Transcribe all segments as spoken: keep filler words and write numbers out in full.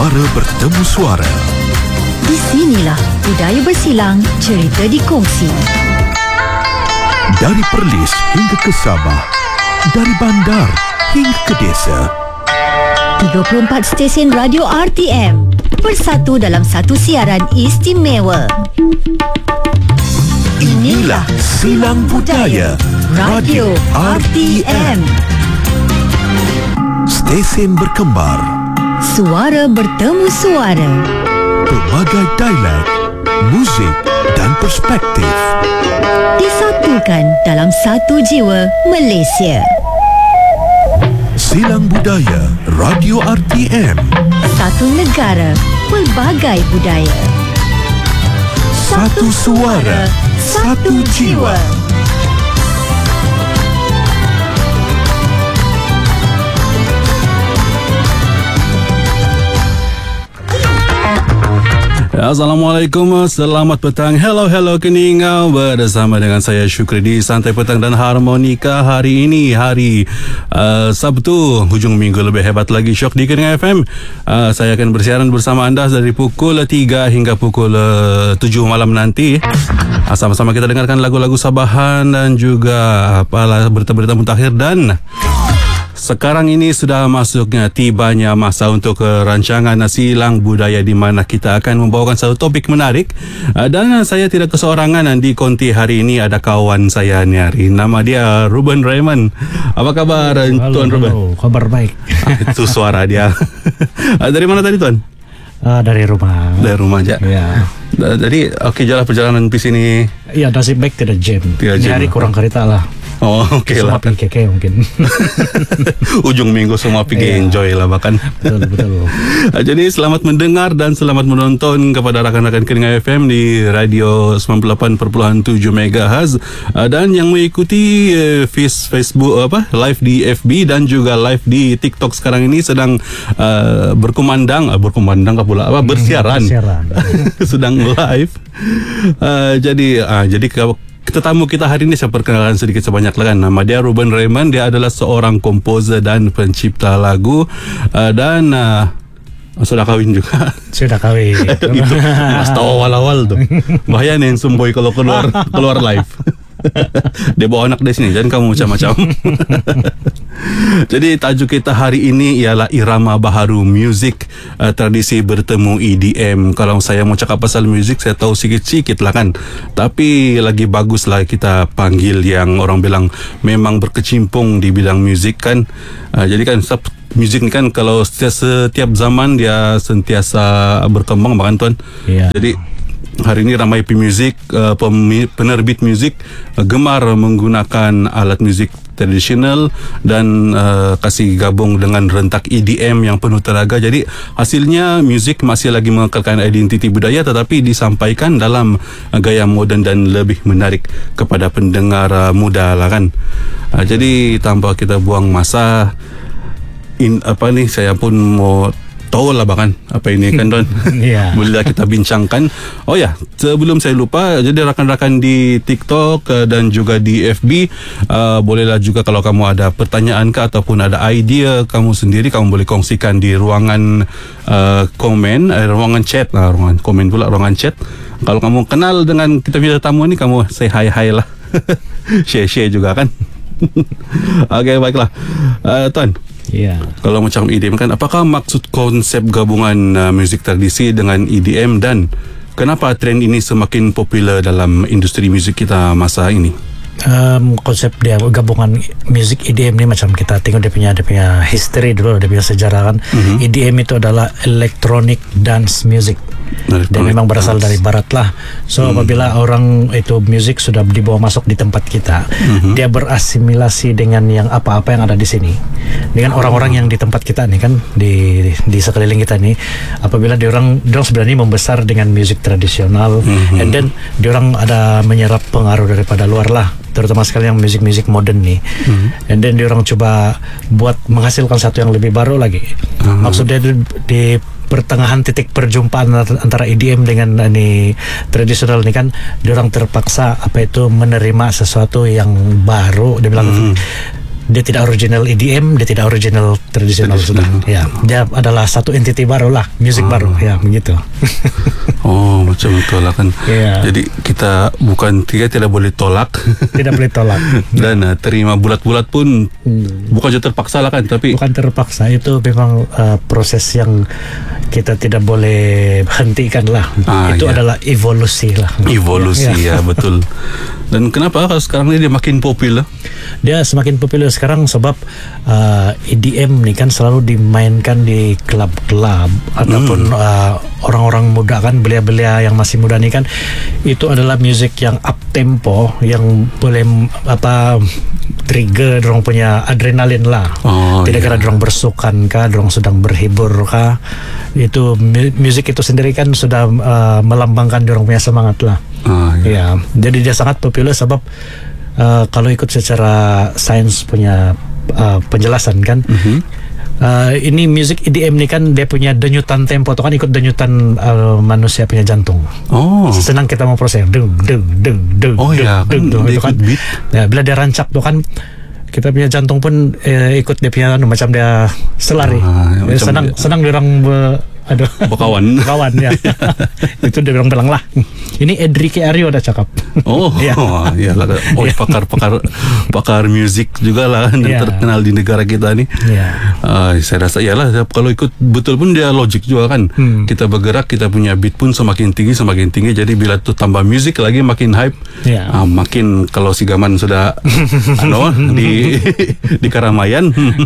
Suara bertemu suara. Di sinilah budaya bersilang, cerita dikongsi. Dari Perlis hingga ke Sabah, dari bandar hingga ke desa. tiga puluh empat stesen radio R T M bersatu dalam satu siaran istimewa. Inilah Silang Budaya Radio R T M. Stesen berkembar, Suara bertemu suara. pelbagai dialek, muzik dan perspektif. Disatukan dalam satu jiwa Malaysia. Silang Budaya Radio R T M. Satu negara, pelbagai budaya. Satu suara, satu jiwa. Assalamualaikum, selamat petang. Hello, hello keningau. Bersama dengan saya Syukri di Santai Petang dan Harmonika. Hari ini hari uh, Sabtu, hujung minggu lebih hebat lagi. Syok di Keningau F M. uh, Saya akan bersiaran bersama anda dari pukul tiga hingga pukul uh, tujuh malam nanti. uh, Sama-sama kita dengarkan lagu-lagu Sabahan dan juga apalah berita-berita mutakhir. Dan sekarang ini sudah masuknya tibanya masa untuk uh, rancangan Silang Budaya, di mana kita akan membawakan satu topik menarik. Uh, dan uh, saya tidak keseorangan di konti hari ini, ada kawan saya ni hari. Nama dia Ruben Raymond. Apa kabar, halo, Tuan Ruben? Halo, kabar baik. Ah, itu suara dia. uh, dari mana tadi, Tuan? Uh, dari rumah. Dari rumah aja. Ya. Uh, jadi okey jalan perjalanan di sini. Iya, nasib baik tidak jam. Tidak jam. Hari kurang kereta lah. Oh, okey lah. Semua pergi keke mungkin. Ujung minggu semua pergi yeah. enjoy lah bahkan. Betul, betul. Jadi selamat mendengar dan selamat menonton kepada rakan-rakan Keningau F M di radio sembilan puluh lapan perpuluhan tujuh megahertz, dan yang mengikuti uh, face Facebook apa live di F B dan juga live di TikTok sekarang ini sedang uh, berkumandang, uh, berkumandang ke pula apa bersiaran. Bersiaran. Sedang live. Uh, jadi uh, jadi kalau tetamu kita hari ini saya perkenalkan sedikit sebanyak lah kan. Nama dia Ruben Raymond. Dia adalah seorang komposer dan pencipta lagu, uh, dan uh, sudah kahwin juga. Sudah kahwin. Itu mas tahu awal-awal tu. Bahaya nih sumboy kalau keluar keluar live. Dia bawa anak di sini, jangan kamu macam-macam. Jadi tajuk kita hari ini ialah Irama Baharu Music, uh, tradisi bertemu E D M. Kalau saya mau cakap pasal muzik, saya tahu sikit-sikit lah kan. Tapi lagi bagus lah kita panggil yang orang bilang memang berkecimpung di bidang muzik kan. uh, Jadi kan muzik ni kan kalau setiap, setiap zaman dia sentiasa berkembang bahkan Tuan. Ya. Jadi hari ini ramai pemuzik, uh, penerbit muzik uh, gemar menggunakan alat muzik tradisional dan uh, kasih gabung dengan rentak E D M yang penuh tenaga. Jadi hasilnya muzik masih lagi mengekalkan identiti budaya tetapi disampaikan dalam uh, gaya moden dan lebih menarik kepada pendengar uh, muda lah kan. Uh, jadi tanpa kita buang masa, in, apa ni saya pun mau tahu lah bahkan apa ini kan Don. Yeah. Bolehlah kita bincangkan. Oh ya, sebelum saya lupa, jadi rakan-rakan di TikTok uh, dan juga di F B, uh, bolehlah juga kalau kamu ada pertanyaan ke ataupun ada idea kamu sendiri, kamu boleh kongsikan di ruangan uh, komen, eh, ruangan chat lah, ruangan komen pula, ruangan chat. Kalau kamu kenal dengan kita punya tamu ni, kamu say hi-hi lah. Share-share juga kan. Okey, baiklah. Uh, Tuan, ya. kalau macam E D M kan, apakah maksud konsep gabungan uh, muzik tradisi dengan E D M dan kenapa trend ini semakin popular dalam industri muzik kita masa ini? Um, konsep dia gabungan music E D M ni macam kita tengok dia punya dia punya history dulu, dia punya sejarah kan. Mm-hmm. E D M itu adalah electronic dance music. Dia memang berasal dance dari barat lah. So mm. apabila orang itu music sudah dibawa masuk di tempat kita, mm-hmm. dia berasimilasi dengan yang apa-apa yang ada di sini, dengan orang-orang yang di tempat kita ni kan, di di sekeliling kita ni. Apabila dia orang dia orang sebenarnya membesar dengan music tradisional, mm-hmm. and then dia orang ada menyerap pengaruh daripada luar lah, terutama sekali yang music-music modern ni. Mm-hmm. And then dia orang cuba buat menghasilkan satu yang lebih baru lagi. Mm-hmm. Maksudnya di, di pertengahan titik perjumpaan antara E D M dengan ini tradisional ni kan, dia orang terpaksa apa itu menerima sesuatu yang baru. Dia bilang mm-hmm. dia tidak original E D M, dia tidak original tradisional sudah. Ya, dia adalah satu entiti baru lah, musik ah. baru ya begitu. Oh, macam itulah kan. Ya. Jadi kita bukan kita tidak boleh tolak. Tidak boleh tolak. Dan uh, terima bulat-bulat pun hmm. bukan juga terpaksa lah kan, tapi bukan terpaksa, itu memang uh, proses yang kita tidak boleh hentikan lah. Ah, itu ya. adalah evolusi lah. Evolusi ya, ya betul. Dan kenapa kalau sekarang ini dia makin populer? Dia semakin populer sekarang sebab uh, E D M ni kan selalu dimainkan di klub-klub ataupun hmm. uh, orang-orang muda kan, belia-belia yang masih muda ni kan, itu adalah music yang up tempo, yang boleh apa trigger dorong punya adrenalin lah. Oh, tidak kira yeah. dorong bersukan kah, dorong sedang berhibur kah, itu music itu sendiri kan sudah uh, melambangkan dorong punya semangat lah. Oh, yeah. Ya, jadi dia sangat populer sebab uh, kalau ikut secara sains punya uh, penjelasan kan, mm-hmm. uh, ini music E D M ni kan dia punya denyutan tempo tu kan ikut denyutan uh, manusia punya jantung. Oh. Senang kita mau proses deng deng deng deng. Oh ya, deng, kan, deng, kan. Ya, bila dia rancak tu kan kita punya jantung pun eh, ikut dia punya anu, macam dia selari. Ah, ya, senang dia, senang dia orang be, aduh berkawan kawan ya. Itu dia bilang bilang lah, ini Enrique Arrio dah cakap. Oh ya, ya lah. Oh ya, pakar pakar pakar musik juga lah dan ya. terkenal di negara kita ni. Ya. Uh, saya rasa iyalah kalau ikut betul pun dia logik juga kan. Hmm. Kita bergerak, kita punya beat pun semakin tinggi semakin tinggi. Jadi bila tu tambah musik lagi makin hype. Ya. Uh, makin kalau si Gaman sudah ano di di keramaian.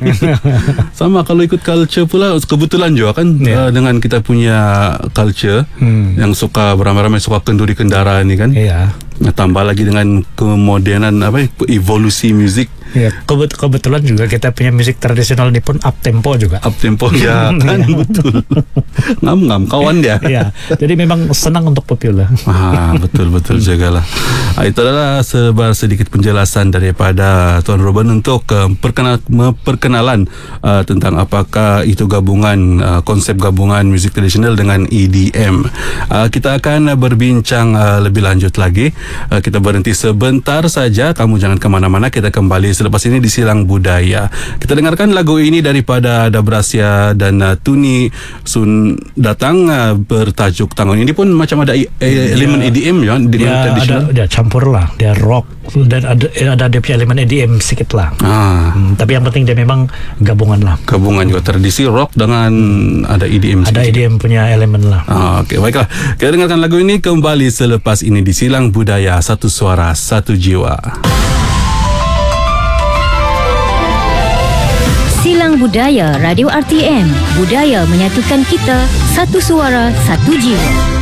Sama kalau ikut culture pula kebetulan juga kan. Ya. Uh, dengan kita punya culture hmm. yang suka beramai-ramai, suka kenduri kendara ni kan. Iya. Tambah lagi dengan kemodernan apa evolusi musik. Ya, kebet- kebetulan juga kita punya musik tradisional ni pun up tempo juga. Up tempo ya kan betul. Ngam-ngam kawan dia. Ya, jadi memang senang untuk populer. Ah, betul betul jagalah. Ah, itu adalah sebar sedikit penjelasan daripada Tuan Robin untuk uh, perkenal, perkenalan uh, tentang apakah itu gabungan uh, konsep gabungan musik tradisional dengan E D M. Uh, kita akan berbincang uh, lebih lanjut lagi. Uh, kita berhenti sebentar saja. Kamu jangan ke mana-mana. Kita kembali selepas ini di Silang Budaya. Kita dengarkan lagu ini daripada Dabrasya dan uh, Tuni Sun datang uh, bertajuk Tangan. Ini pun macam ada e- e- elemen E D M ya dengan tradisional. Ada, dia campur lah, dia rock dan ada ada dia punya elemen E D M sikit lah. Ah. Hmm, tapi yang penting dia memang gabungan lah. Gabungan juga tradisi rock dengan ada E D M. Ada sikit. E D M punya elemen lah. Ah, okey, baiklah. Kita dengarkan lagu ini kembali selepas ini di Silang Budaya, satu suara, satu jiwa. Silang Budaya Radio R T M. Budaya menyatukan kita, satu suara, satu jiwa.